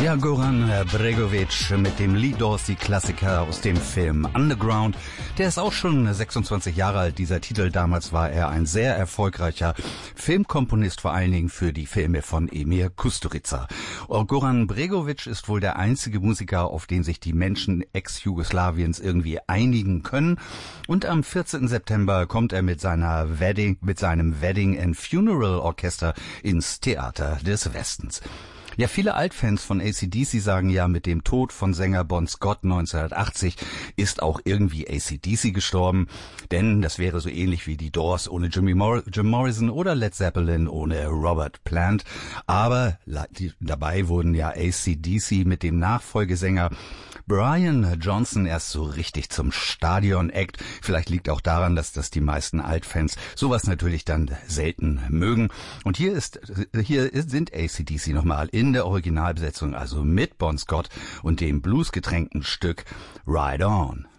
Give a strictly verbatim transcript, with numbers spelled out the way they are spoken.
Ja, Goran Bregovic mit dem Lee Dorsey-Klassiker aus dem Film Underground. Der ist auch schon sechsundzwanzig Jahre alt. Dieser Titel, damals war er ein sehr erfolgreicher Filmkomponist, vor allen Dingen für die Filme von Emir Kusturica. Goran Bregovic ist wohl der einzige Musiker, auf den sich die Menschen Ex-Jugoslawiens irgendwie einigen können. Und am vierzehnten September kommt er mit seiner Wedding, mit seinem Wedding and Funeral Orchester ins Theater des Westens. Ja, viele Altfans von A C D C sagen ja, mit dem Tod von Sänger Bon Scott neunzehnhundertachtzig ist auch irgendwie A C D C gestorben, denn das wäre so ähnlich wie die Doors ohne Jimmy Mor- Jim Morrison oder Led Zeppelin ohne Robert Plant. Aber die, dabei wurden ja A C D C mit dem Nachfolgesänger Brian Johnson erst so richtig zum Stadion-Act. Vielleicht liegt auch daran, dass das die meisten Altfans sowas natürlich dann selten mögen. Und hier ist, hier sind A C D C nochmal in der Originalbesetzung, also mit Bon Scott und dem bluesgetränkten Stück Ride On.